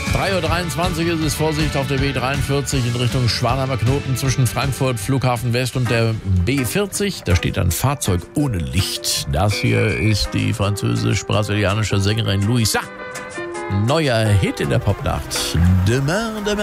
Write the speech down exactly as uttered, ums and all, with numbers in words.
drei Uhr dreiundzwanzig ist es, Vorsicht auf der B dreiundvierzig in Richtung Schwanheimer Knoten zwischen Frankfurt, Flughafen West und der B vierzig. Da steht ein Fahrzeug ohne Licht. Das hier ist die französisch-brasilianische Sängerin Louisa. Neuer Hit in der Popnacht. Demain, demain.